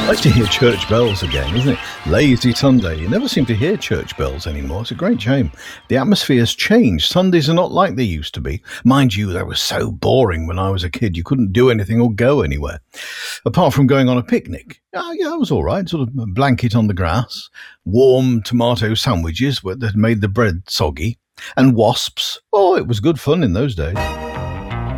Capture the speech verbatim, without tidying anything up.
Nice to hear church bells again, isn't it? Lazy Sunday. You never seem to hear church bells anymore. It's a great shame. The atmosphere's changed. Sundays are not like they used to be. Mind you, they were so boring when I was a kid. You couldn't do anything or go anywhere. Apart from going on a picnic. Oh, yeah, it was all right. Sort of a blanket on the grass, warm tomato sandwiches that made the bread soggy, and wasps. Oh, it was good fun in those days.